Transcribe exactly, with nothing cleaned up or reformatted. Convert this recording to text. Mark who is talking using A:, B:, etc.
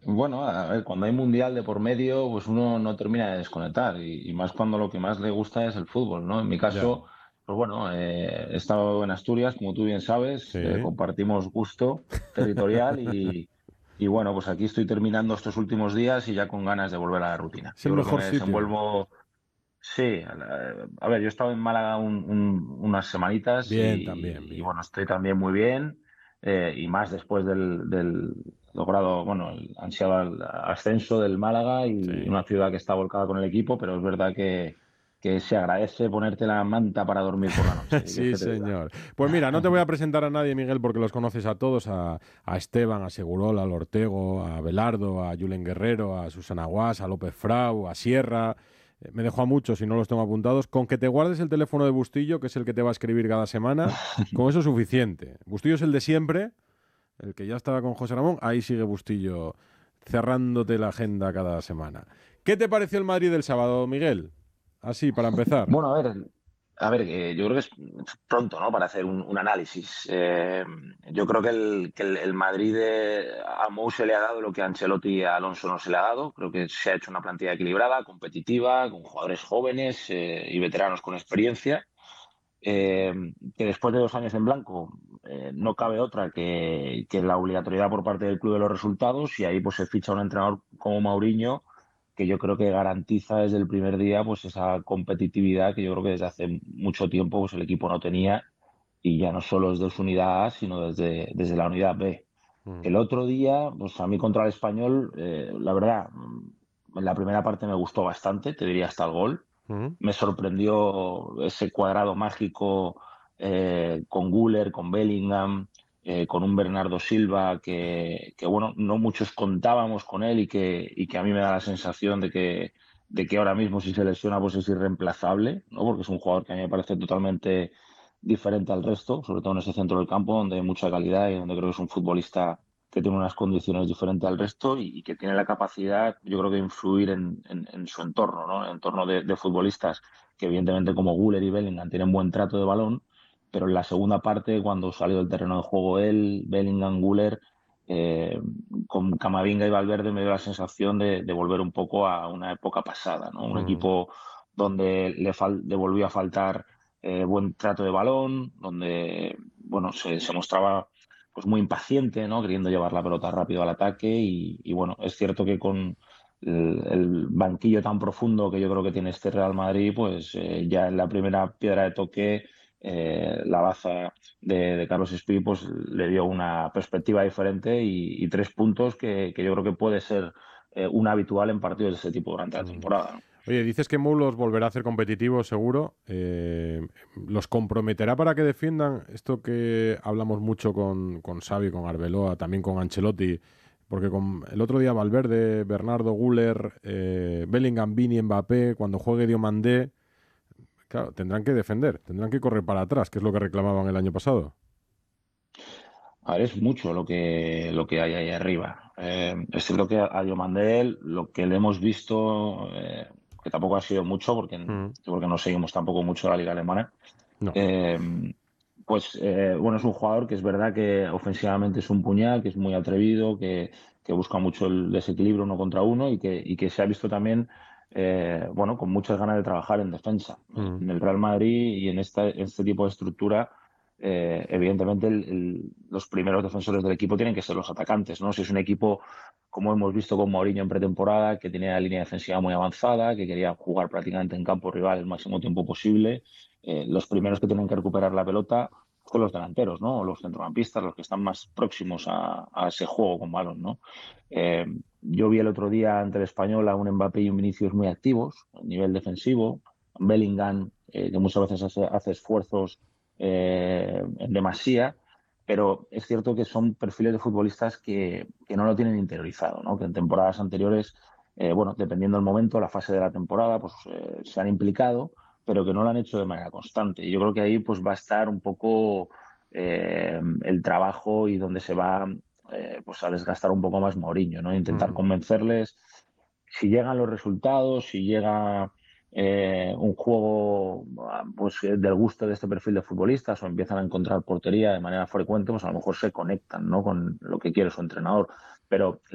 A: Bueno, a ver, cuando hay mundial de por medio, pues uno no termina de desconectar y, y más cuando lo que más le gusta es el fútbol, ¿no? En mi
B: Ya,
A: caso, pues bueno, eh, he estado en Asturias, como tú bien sabes, eh,
B: sí.
A: compartimos gusto territorial y, y bueno, pues aquí estoy terminando estos últimos días y ya con ganas de volver a la rutina.
B: Es el
A: Yo creo que
B: mejor
A: me
B: sitio.
A: desenvuelvo, sí, a, la- a ver, yo he estado en Málaga un- un- unas semanitas
B: Bien, también,
A: y, y
B: bien.
A: bueno, estoy también muy bien, eh, y más después del, del logrado, bueno, el ansiado al- ascenso del Málaga y
B: Sí.
A: una ciudad que está volcada con el equipo, pero es verdad que, que se agradece ponerte la manta para dormir por la noche. ¿Qué quieres
B: Sí,
A: que te diga?
B: señor. Pues mira, no te voy a presentar a nadie, Miguel, porque los conoces a todos, a, a Esteban, a Segurola, al Ortego, a Belardo, a Julen Guerrero, a Susana Guas, a López Frau, a Sierra. Eh, Me dejo a muchos y no los tengo apuntados. Con que te guardes el teléfono de Bustillo, que es el que te va a escribir cada semana, con eso es suficiente. Bustillo es el de siempre, el que ya estaba con José Ramón. Ahí sigue Bustillo cerrándote la agenda cada semana. ¿Qué te pareció el Madrid del sábado, Miguel? Así, para empezar.
A: Bueno, a ver, a ver, eh, yo creo que es pronto, ¿no? Para hacer un, un análisis. Eh, yo creo que el, que el, el Madrid de, a Mou se le ha dado lo que a Ancelotti y a Alonso no se le ha dado. Creo que se ha hecho una plantilla equilibrada, competitiva, con jugadores jóvenes eh, y veteranos con experiencia. Eh, que después de dos años en blanco eh, no cabe otra que, que la obligatoriedad por parte del club de los resultados y ahí pues se ficha un entrenador como Mourinho que yo creo que garantiza desde el primer día pues esa competitividad que yo creo que desde hace mucho tiempo pues el equipo no tenía y ya no solo desde su unidad A sino desde, desde la unidad B.
B: Mm,
A: El otro día, pues a mí contra el Español, eh, la verdad, en la primera parte me gustó bastante, te diría hasta el gol.
B: mm.
A: Me sorprendió ese cuadrado mágico eh, con Guller, con Bellingham, eh, con un Bernardo Silva que, que, bueno, no muchos contábamos con él y que, y que a mí me da la sensación de que, de que ahora mismo si se lesiona pues es irreemplazable, ¿no? Porque es un jugador que a mí me parece totalmente diferente al resto, sobre todo en ese centro del campo donde hay mucha calidad y donde creo que es un futbolista que tiene unas condiciones diferentes al resto y, y que tiene la capacidad, yo creo que, de influir en, en, en su entorno, ¿no? En el entorno de, de futbolistas que, evidentemente, como Guller y Bellingham, tienen buen trato de balón, pero en la segunda parte, cuando salió del terreno de juego él, Bellingham, Guller, eh, con Camavinga y Valverde, me dio la sensación de, de volver un poco a una época pasada, ¿no? Un
B: Mm.
A: equipo donde le, fal le volvió a faltar eh, buen trato de balón, donde bueno, se, se mostraba pues muy impaciente, ¿no? Queriendo llevar la pelota rápido al ataque y, y bueno, es cierto que con el, el, banquillo tan profundo que yo creo que tiene este Real Madrid, pues eh, ya en la primera piedra de toque eh, la baza de, de Carlos Espí pues le dio una perspectiva diferente y, y tres puntos que, que, yo creo que puede ser eh, un habitual en partidos de ese tipo durante la
B: Mm.
A: temporada, ¿no?
B: Oye, dices que Mou los volverá a hacer competitivos, seguro. Eh, ¿Los comprometerá para que defiendan esto que hablamos mucho con, con Xavi, con Arbeloa, también con Ancelotti? Porque con el otro día Valverde, Bernardo Guller, eh, Bellingham, Vini, Mbappé, cuando juegue Diomandé, claro, tendrán que defender, tendrán que correr para atrás, que es lo que reclamaban el año pasado.
A: A ver, es mucho lo que, lo que hay ahí arriba. Eh, es cierto que a Diomandé lo que le hemos visto, eh, que tampoco ha sido mucho, porque,
B: Mm.
A: porque no seguimos tampoco mucho la liga alemana,
B: No.
A: eh, pues eh, bueno, es un jugador que es verdad que ofensivamente es un puñal, que es muy atrevido, que, que busca mucho el desequilibrio uno contra uno y que, y que se ha visto también, eh, bueno, con muchas ganas de trabajar en defensa.
B: Mm.
A: En el Real Madrid y en esta, este tipo de estructura, eh, evidentemente el, el, los primeros defensores del equipo tienen que ser los atacantes, ¿no? Si es un equipo, como hemos visto con Mourinho en pretemporada, que tenía la línea defensiva muy avanzada, que quería jugar prácticamente en campo rival el máximo tiempo posible, eh, los primeros que tienen que recuperar la pelota son los delanteros, ¿no? O los centrocampistas, los que están más próximos a, a ese juego con balón, ¿no? Eh, yo vi el otro día ante el Español a un Mbappé y un Vinicius muy activos a nivel defensivo, Bellingham, eh, que muchas veces hace, hace esfuerzos eh, en demasía, pero es cierto que son perfiles de futbolistas que, que no lo tienen interiorizado, ¿no? Que en temporadas anteriores, eh, bueno, dependiendo del momento, la fase de la temporada, pues eh, se han implicado, pero que no lo han hecho de manera constante. Y yo creo que ahí pues va a estar un poco eh, el trabajo y donde se va eh, pues a desgastar un poco más Mourinho, ¿no? Intentar
B: Mm.
A: convencerles si llegan los resultados, si llega eh, un juego pues del gusto de este perfil de futbolistas o empiezan a encontrar portería de manera frecuente, pues a lo mejor se conectan, ¿no? Con lo que quiere su entrenador. Pero